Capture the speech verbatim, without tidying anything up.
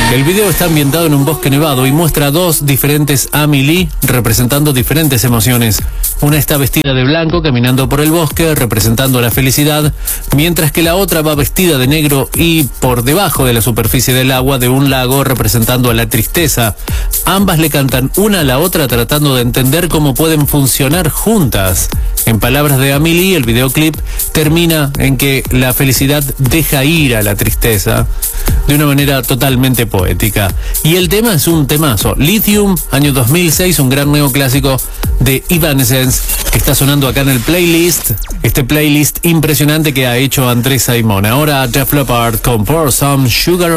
El video está ambientado en un bosque nevado y muestra a dos diferentes Amy Lee representando diferentes emociones. Una está vestida de blanco caminando por el bosque representando la felicidad, mientras que la otra va vestida de negro y por debajo de la superficie del agua de un lago representando a la tristeza. Ambas le cantan una a la otra tratando de entender cómo pueden funcionar juntas. En palabras de Amy Lee, el videoclip termina en que la felicidad deja ir a la tristeza de una manera totalmente poética. Y el tema es un temazo. Lithium, año dos mil seis, un gran neoclásico de Evanescence, que está sonando acá en el playlist. Este playlist impresionante que ha hecho Andrés Simón. Ahora Def Leppard con Pour Some Sugar on